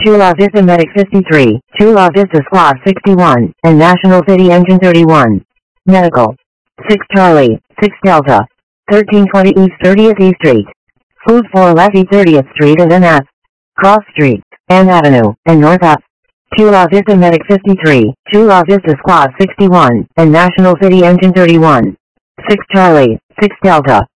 Chula Vista Medic 53, Chula Vista Squad 61, and National City Engine 31. Medical. 6 Charlie, 6 Delta. 1320 East 30th E Street. Food for Lefty 30th Street and NF. Cross Street, Ann Avenue, and North F. Chula Vista Medic 53, Chula Vista Squad 61, and National City Engine 31. 6 Charlie, 6 Delta.